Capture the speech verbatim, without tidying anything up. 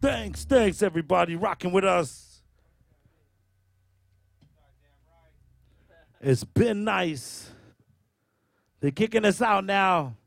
Thanks, thanks, everybody rocking with us. It's been nice. They're kicking us out now.